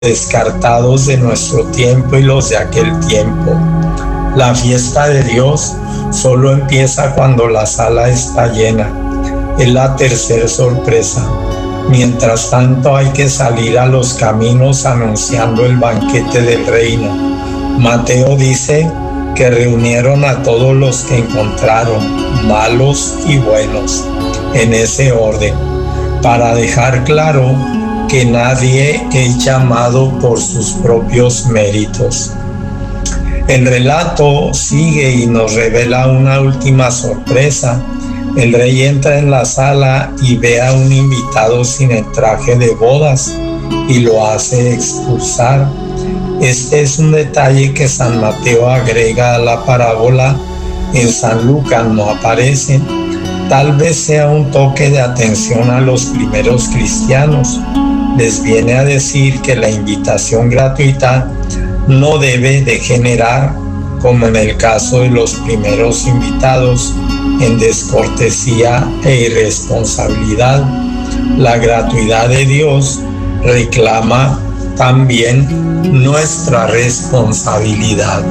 descartados de nuestro tiempo y los de aquel tiempo. La fiesta de Dios solo empieza cuando la sala está llena. Es la tercera sorpresa. Mientras tanto hay que salir a los caminos anunciando el banquete del reino. Mateo dice que reunieron a todos los que encontraron, malos y buenos, en ese orden, para dejar claro que nadie es llamado por sus propios méritos. El relato sigue y nos revela una última sorpresa. El rey entra en la sala y ve a un invitado sin el traje de bodas y lo hace expulsar. Este es un detalle que San Mateo agrega a la parábola. En San Lucas no aparece. Tal vez sea un toque de atención a los primeros cristianos. Les viene a decir que la invitación gratuita no debe degenerar, como en el caso de los primeros invitados, en descortesía e irresponsabilidad. La gratuidad de Dios reclama también nuestra responsabilidad.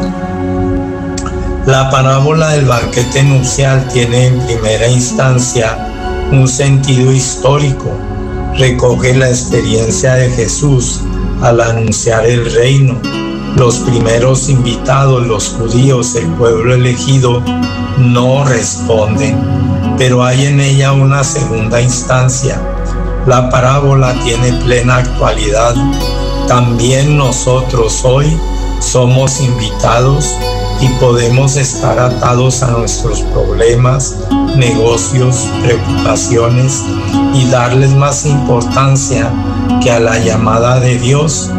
La parábola del banquete nupcial tiene en primera instancia un sentido histórico. Recoge la experiencia de Jesús al anunciar el reino. Los primeros invitados, los judíos, el pueblo elegido, no responden, pero hay en ella una segunda instancia. La parábola tiene plena actualidad. También nosotros hoy somos invitados y podemos estar atados a nuestros problemas, negocios, preocupaciones y darles más importancia que a la llamada de Dios.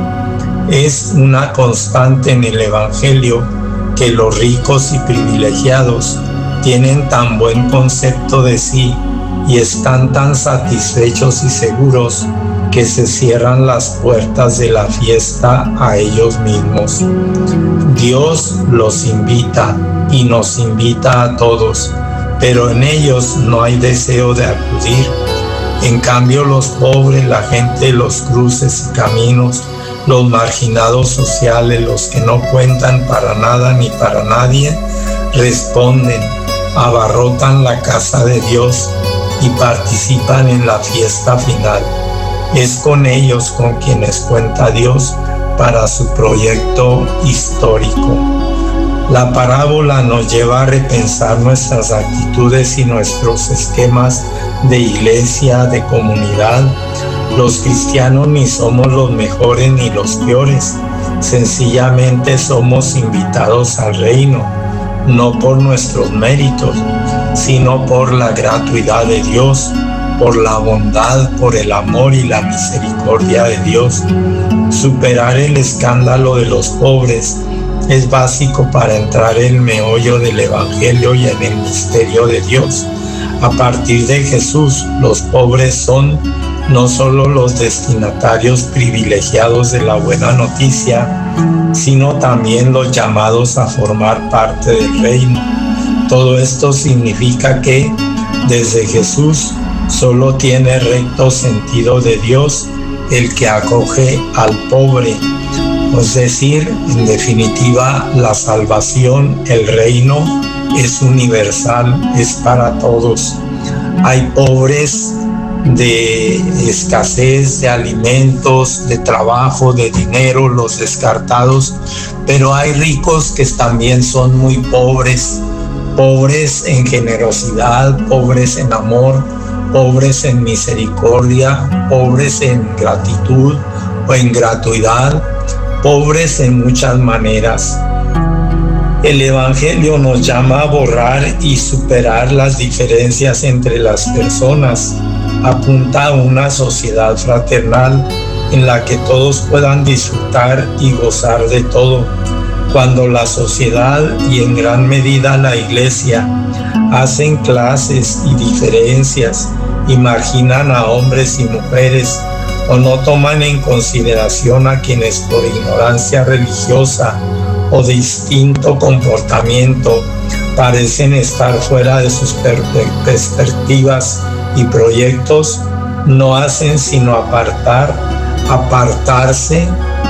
Es una constante en el Evangelio que los ricos y privilegiados tienen tan buen concepto de sí y están tan satisfechos y seguros que se cierran las puertas de la fiesta a ellos mismos. Dios los invita y nos invita a todos, pero en ellos no hay deseo de acudir. En cambio, los pobres, la gente de los cruces y caminos, los marginados sociales, los que no cuentan para nada ni para nadie, responden, abarrotan la casa de Dios y participan en la fiesta final. Es con ellos con quienes cuenta Dios para su proyecto histórico. La parábola nos lleva a repensar nuestras actitudes y nuestros esquemas de iglesia, de comunidad. Los cristianos ni somos los mejores ni los peores, sencillamente somos invitados al reino, no por nuestros méritos, sino por la gratuidad de Dios, por la bondad, por el amor y la misericordia de Dios. Superar el escándalo de los pobres es básico para entrar en el meollo del Evangelio y en el misterio de Dios. A partir de Jesús, los pobres son no solo los destinatarios privilegiados de la buena noticia, sino también los llamados a formar parte del reino. Todo esto significa que desde Jesús solo tiene recto sentido de Dios el que acoge al pobre, es decir, en definitiva, la salvación, el reino es universal, es para todos. Hay pobres de escasez de alimentos, de trabajo, de dinero, los descartados, pero hay ricos que también son muy pobres, pobres en generosidad, pobres en amor, pobres en misericordia, pobres en gratitud o en gratuidad, pobres en muchas maneras. El Evangelio nos llama a borrar y superar las diferencias entre las personas. Apunta a una sociedad fraternal en la que todos puedan disfrutar y gozar de todo. Cuando la sociedad y en gran medida la Iglesia hacen clases y diferencias y marginan a hombres y mujeres o no toman en consideración a quienes por ignorancia religiosa o distinto comportamiento parecen estar fuera de sus perspectivas y proyectos, no hacen sino apartar apartarse